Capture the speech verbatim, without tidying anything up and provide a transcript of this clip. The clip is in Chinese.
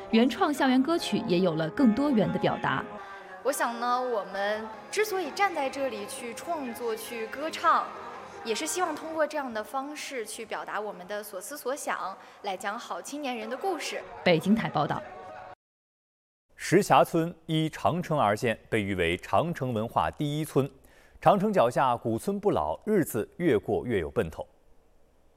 原创校园歌曲也有了更多元的表达。 我想呢，我们之所以站在这里去创作、去歌唱，也是希望通过这样的方式去表达我们的所思所想，来讲好青年人的故事。 北京台报道。 石匣村依长城而建，被誉为长城文化第一村。长城脚下古村不老，日子越过越有奔头。